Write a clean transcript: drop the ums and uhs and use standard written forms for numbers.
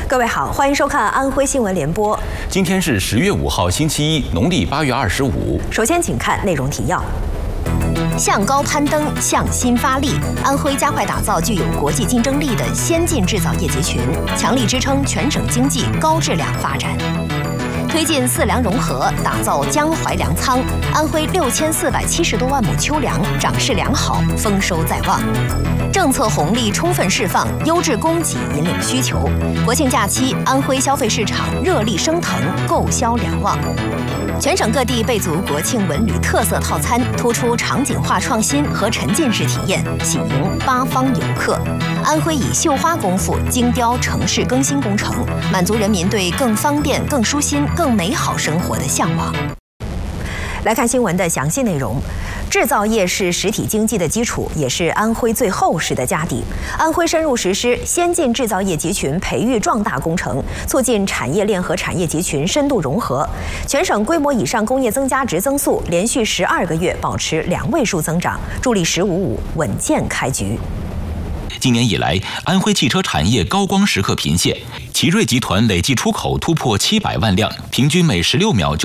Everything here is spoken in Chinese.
各位好，欢迎收看安徽新闻联播。 今天是10月5号，星期一，农历8月25。 首先，请看内容提要： 向高攀登，向新发力。安徽加快打造具有国际竞争力的先进制造业集群，强力支撑全省经济高质量发展。推进4粮融合，打造江淮粮仓。安徽6470多万亩秋粮长势良好，丰收在望。政策红利充分释放，优质供给引领需求。国庆假期，安徽消费市场热力升腾，购销良旺。全省各地备足国庆文旅特色套餐，突出场景化创新和沉浸式体验，喜迎八方游客。安徽以绣花功夫精雕城市更新工程，满足人民对更方便、更舒心、更美好生活的向往。 来看新闻的详细内容。制造业是实体经济的基础，也是安徽最厚实的家底。安徽深入实施先进制造业集群培育壮大工程，促进产业链和产业集群深度融合。全省规模以上工业增加值增速连续12个月保持2位数增长，助力“1055”稳健开局。 今年以来，安徽汽车产业高光时刻频现，奇瑞集团累计出口突破700万辆，平均每16秒就